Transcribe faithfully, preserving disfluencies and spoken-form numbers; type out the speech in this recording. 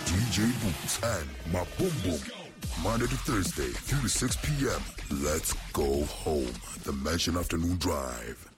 D J Boots, and my Boom Boom. Monday to Thursday, three to six p.m. Let's go home. The Mansion Afternoon Drive.